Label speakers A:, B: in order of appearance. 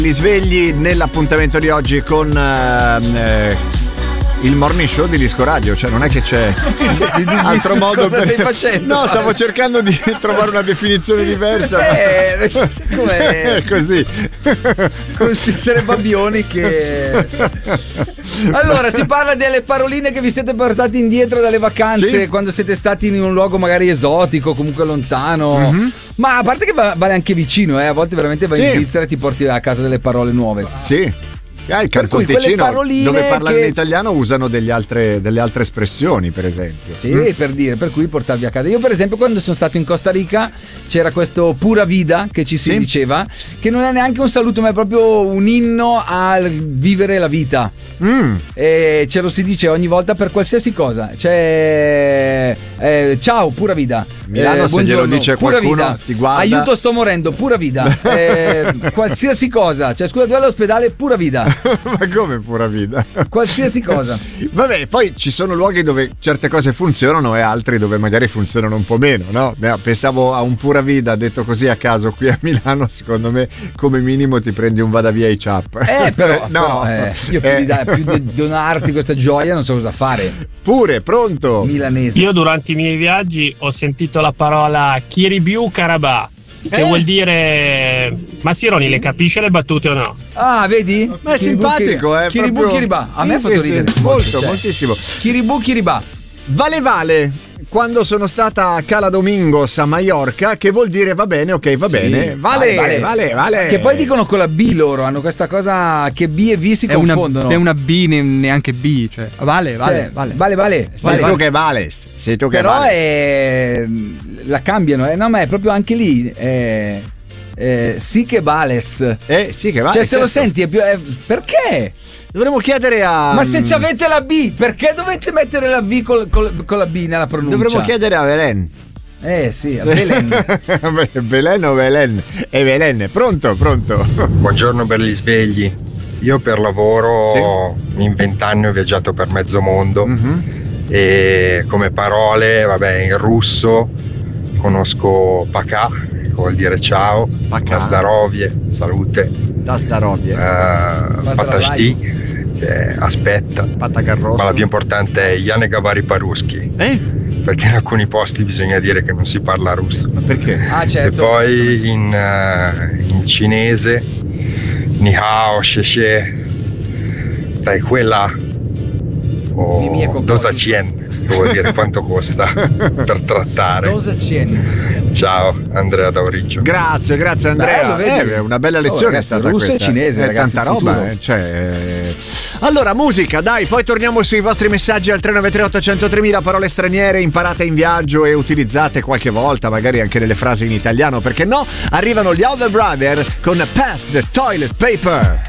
A: Li svegli nell'appuntamento di oggi con il morning show di Disco Radio, cioè non è che c'è altro modo
B: cosa stai facendo?
A: No, stavo cercando di trovare una definizione diversa.
B: Com'è?
A: Così.
B: Consigliere Babbioni che... Allora, si parla delle paroline che vi siete portati indietro dalle vacanze,
A: sì,
B: quando siete stati in un luogo magari esotico, comunque lontano. Mm-hmm. Ma a parte che vale anche vicino, a volte veramente vai in Svizzera e ti porti a casa delle parole nuove.
A: Sì. Il cantonticino dove parlano in italiano usano delle altre espressioni, per esempio.
B: Sì, per cui portarvi a casa. Io per esempio quando sono stato in Costa Rica c'era questo pura vida che ci si diceva, che non è neanche un saluto ma è proprio un inno al vivere la vita. E ce lo si dice ogni volta per qualsiasi cosa. Cioè ciao pura vida.
A: Milano se glielo dice qualcuno vida, ti guarda.
B: Aiuto, sto morendo, pura vida. Qualsiasi cosa. Cioè scusa, tu all'ospedale, pura vida.
A: Ma come pura vida?
B: Qualsiasi cosa.
A: Vabbè, poi ci sono luoghi dove certe cose funzionano e altri dove magari funzionano un po' meno, no? Pensavo a un pura vida detto così a caso qui a Milano, secondo me come minimo ti prendi un vada via HAP.
B: Però
A: no.
B: Io più di donarti questa gioia non so cosa fare.
A: Pure, pronto?
B: Milanese.
C: Io durante i miei viaggi ho sentito la parola Kiribiu Karabà, che vuol dire ma Sironi le capisce le battute o no?
B: Ah, vedi?
A: Ma è simpatico,
B: Kiribu Kiribà. A me ha fatto ridere
A: moltissimo.
B: Kiribu Kiribà.
A: Vale quando sono stata a Cala Domingos a Maiorca, che vuol dire va bene, ok, va bene. Vale.
B: Che poi dicono con la B loro, hanno questa cosa che B e V si confondono.
D: È una B, neanche B, cioè vale.
A: Sei tu che
B: però
A: vale.
B: La cambiano, no, ma è proprio anche lì sì che vales.
A: Sì che vale.
B: Cioè se lo senti è più perché?
A: Dovremmo chiedere a...
B: Ma se avete la B, perché dovete mettere la V con la B nella pronuncia?
A: Dovremmo chiedere a Belen.
B: Sì, a Belen.
A: Belen o Belen? È Belen. Pronto.
E: Buongiorno per gli svegli. Io per lavoro in 20 anni ho viaggiato per mezzo mondo. E come parole, in russo conosco Paka, che vuol dire ciao, Dasdarovie, salute, Patashti, che aspetta, ma la più importante è Yane Gavari Paruski, perché in alcuni posti bisogna dire che non si parla russo.
A: Ma perché?
B: Certo.
E: E poi in cinese Ni hao, xie, dai quella o Dosa Cien, che vuol dire quanto costa per trattare.
B: Dosa Cien.
E: Ciao, Andrea D'Auriccio.
A: Grazie Andrea. È una bella lezione,
B: ragazzi,
A: è stata
B: russo
A: questa.
B: E cinese, ragazzi,
A: tanta roba, Allora, musica, dai, poi torniamo sui vostri messaggi al 3938 103000, parole straniere imparate in viaggio e utilizzate qualche volta, magari anche nelle frasi in italiano, perché no? Arrivano gli Other Brother con Pass the Toilet Paper.